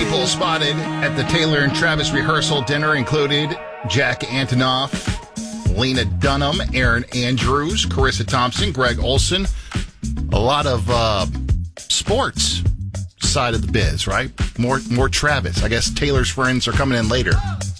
people spotted at the Taylor and Travis rehearsal dinner included Jack Antonoff, Lena Dunham, Aaron Andrews, Carissa Thompson, Greg Olson. A lot of sports side of the biz, right? More Travis. I guess Taylor's friends are coming in later.